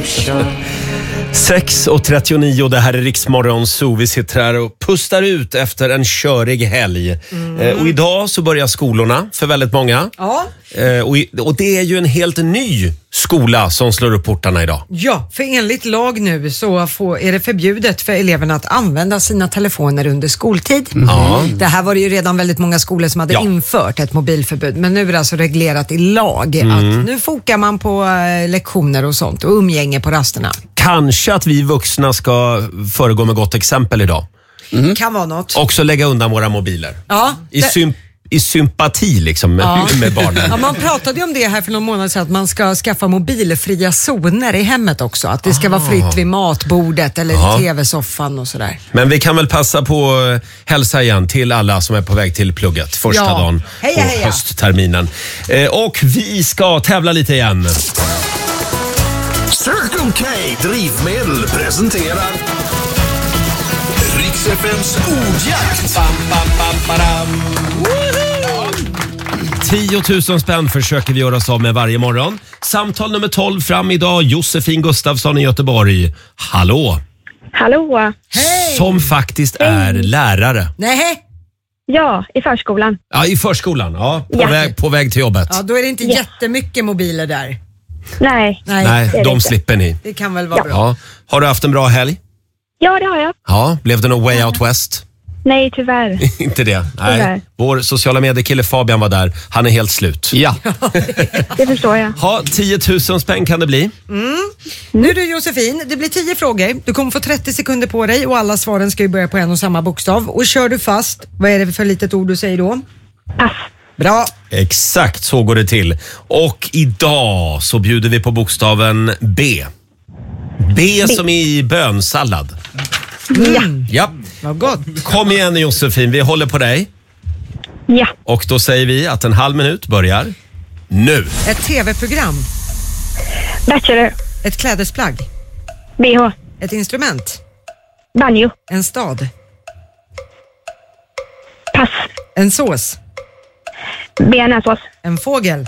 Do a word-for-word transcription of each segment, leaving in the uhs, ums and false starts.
sex och trettionio, det här är Riksmorgon Zoo. Vi sitter här och pustar ut efter en körig helg. Mm. Eh, och idag så börjar skolorna för väldigt många. Ja. Eh, och, i, och det är ju en helt ny skola som slår upp portarna idag. Ja, för enligt lag nu så får, är det förbjudet för eleverna att använda sina telefoner under skoltid. Mm. Ja. Det här var det ju redan väldigt många skolor som hade ja. infört ett mobilförbud. Men nu är det alltså reglerat i lag mm. att nu fokar man på uh, lektioner och sånt och umgänge på rasterna. Kanske att vi vuxna ska föregå med gott exempel idag. Mm. Kan vara något. Också lägga undan våra mobiler. Ja, I, sym- I sympati liksom med, ja. med barnen. Ja, man pratade ju om det här för någon månad sedan att man ska skaffa mobilfria zoner i hemmet också. Att det ska ah. vara fritt vid matbordet eller ah. i tv-soffan och sådär. Men vi kan väl passa på att hälsa igen till alla som är på väg till plugget första ja. dagen heja, på heja. höstterminen. Eh, och vi ska tävla lite igen. Circle K Drivmedel presenterar Rix F M:s ordjakt. Bam, bam, bam, badam. tio tusen spänn försöker vi göra oss av med varje morgon. Samtal nummer tolv fram idag. Josefin Gustafsson i Göteborg. Hallå! Hallå! Hej! Som faktiskt Hej. är lärare. Nej. Ja, i förskolan. Ja, i förskolan. Ja, på, ja. väg, på väg till jobbet. Ja, då är det inte ja. jättemycket mobiler där. Nej. Nej, Nej de slipper ni. Det kan väl vara ja. bra. Ja. Har du haft en bra helg? Ja, det har jag. Ja, blev det någon way out west? Nej, tyvärr. Inte det? Nej. Tyvärr. Vår sociala mediekille Fabian var där. Han är helt slut. Ja. Det förstår jag. Ha, tio tusen spänn kan det bli. Mm. Nu är du Josefin, det blir tio frågor. Du kommer få trettio sekunder på dig och alla svaren ska ju börja på en och samma bokstav. Och kör du fast, vad är det för litet ord du säger då? Pass. Bra. Exakt, så går det till. Och idag så bjuder vi på bokstaven B. B, B. som i bönsallad. Mm. Ja. Vad gott. Kom igen Josefin, vi håller på dig. Ja. Och då säger vi att en halv minut börjar nu. Ett tv-program. Bachelor. Ett klädesplagg. B H. Ett instrument. Banjo. En stad. Pass. En sås. Bearnaisesås. En fågel.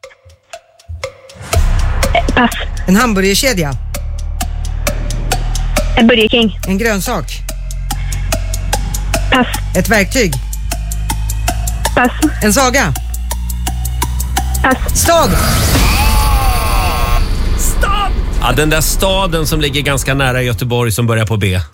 Pass. En hamburgerkedja. En Burger King. En grönsak. Pass. Ett verktyg. Pass. En saga. Pass. Stad. Stad. Ja, den där staden som ligger ganska nära Göteborg som börjar på B. Eh.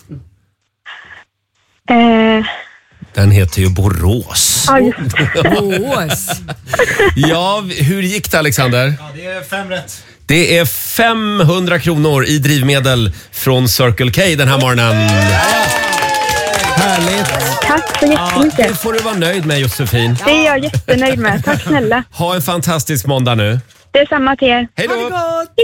Den heter ju Borås. Ja, just det. Borås. Ja, hur gick det Alexander? Ja, det är fem rätt. Det är femhundra kronor i drivmedel från Circle K den här morgonen. Härligt. Tack så Ja, jättemycket. det får du vara nöjd med Josefin. Det är jag jättenöjd med. Tack snälla. Ha en fantastisk måndag nu. Det är samma till er. Hej då! Ha det gott.